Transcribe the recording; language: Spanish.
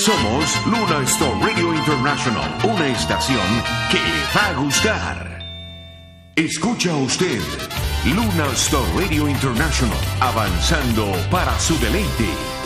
Somos Luna Star Radio International, una estación que le va a gustar. Escucha usted Luna Star Radio International, avanzando para su deleite.